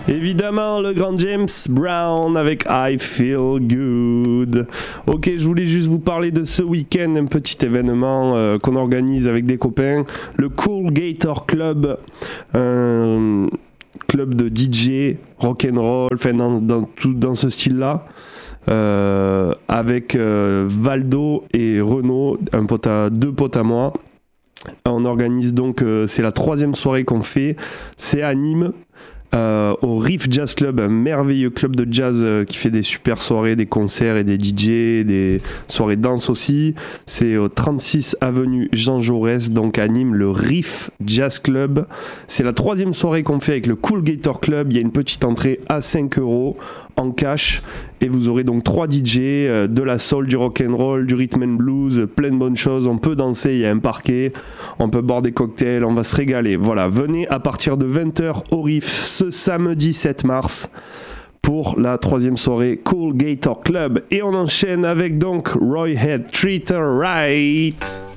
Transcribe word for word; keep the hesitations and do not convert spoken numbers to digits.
Évidemment, le grand James Brown avec I Feel Good. Ok, je voulais juste vous parler de ce week-end, un petit événement euh, qu'on organise avec des copains, le Cool Gator Club, un club de D J, rock'n'roll, enfin dans, dans, tout, dans ce style-là. Euh, avec euh, Valdo et Renaud, un pote à, deux potes à moi. On organise donc, euh, c'est la troisième soirée qu'on fait, c'est à Nîmes. Euh, au Riff Jazz Club, un merveilleux club de jazz euh, qui fait des super soirées, des concerts et des D J, des soirées danse aussi. C'est au trente-six avenue Jean Jaurès, donc à Nîmes, le Riff Jazz Club. C'est la troisième soirée qu'on fait avec le Cool Gator Club. Il y a une petite entrée à cinq euros en cash et vous aurez donc trois D J, euh, de la soul, du rock'n'roll, du rhythm and blues, plein de bonnes choses. On peut danser, il y a un parquet, on peut boire des cocktails, on va se régaler. Voilà, venez à partir de vingt heures au Riff ce samedi sept mars pour la troisième soirée Cool Gator Club. Et on enchaîne avec donc Roy Head, Treat Her Right.